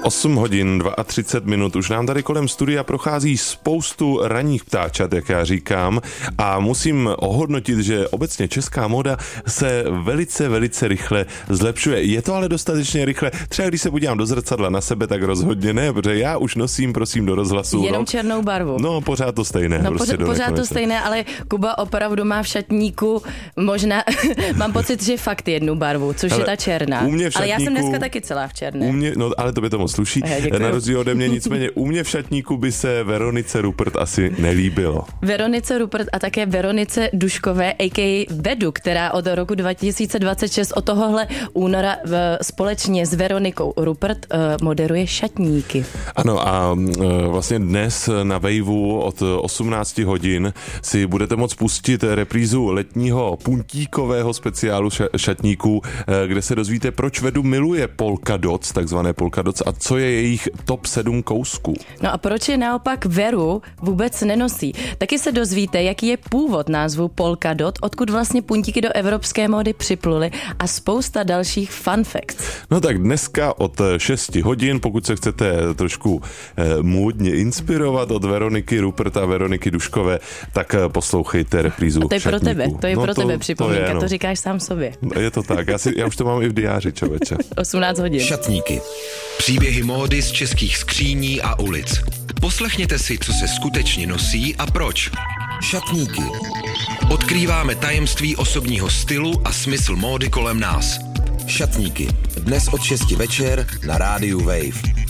8 hodin 32 minut. Už nám tady kolem studia prochází spoustu ranních ptáčat, jak já říkám, a musím ohodnotit, že obecně česká móda se velice rychle zlepšuje. Je to ale dostatečně rychle. Třeba když se podívám do zrcadla na sebe, tak rozhodně ne, protože já už nosím, prosím, do rozhlasu jenom černou barvu. No, pořád to stejné. No, prostě pořád to stejné, ale Kuba opravdu má v šatníku možná, mám pocit, že fakt jednu barvu, což je ta černá. Ale já jsem dneska taky celá v černé. No, ale to by to moc sluší. Na rozdíl ode mě, nicméně u mě v šatníku by se Veronice Rupert asi nelíbilo. Veronice Rupert a také Veronice Duškové, a.k.a. Vedu, která od roku 2026 od tohohle února společně s Veronikou Rupert moderuje šatníky. Ano, a vlastně dnes na Waveu od 18 hodin si budete moct pustit reprízu letního puntíkového speciálu šatníků, kde se dozvíte, proč Vedu miluje polka dots, takzvané polka dots, a co je jejich top 7 kousků. No a proč je naopak Veru vůbec nenosí? Taky se dozvíte, jaký je původ názvu polka dot, odkud vlastně puntíky do evropské módy připluly a spousta dalších fun facts. No tak dneska od 6 hodin, pokud se chcete trošku módně inspirovat od Veroniky Rupert a Veroniky Duškové, tak poslouchejte reprízu šatníků. To je pro tebe připomínka, to říkáš sám sobě. Je to tak, já už to mám i v diáři, člověče. 18 hodin. Šatníky. Příběhy módy z českých skříní a ulic. Poslechněte si, co se skutečně nosí a proč. Šatníky. Odkrýváme tajemství osobního stylu a smysl módy kolem nás. Šatníky. Dnes od 6 večer na rádiu Wave.